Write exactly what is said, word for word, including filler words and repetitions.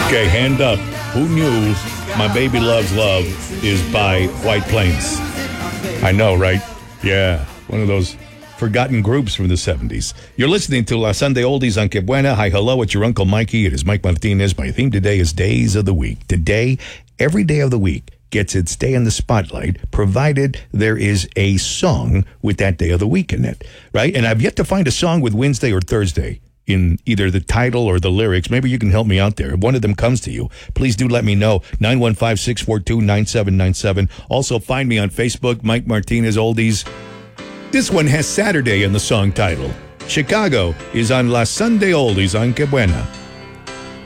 Okay, hand up. Who knew My Baby Loves Love is by White Plains? I know, right? Yeah, one of those forgotten groups from the seventies. You're listening to La Sunday Oldies on Que Buena. Hi, hello, it's your Uncle Mikey. It is Mike Martinez. My theme today is Days of the Week. Today, every day of the week gets its day in the spotlight, provided there is a song with that day of the week in it, right? And I've yet to find a song with Wednesday or Thursday in either the title or the lyrics. Maybe you can help me out there. If one of them comes to you, please do let me know. nine one five, six four two, nine seven nine seven. Also, find me on Facebook, Mike Martinez Oldies. This one has Saturday in the song title. Chicago is on La Sunday Oldies on Que Buena.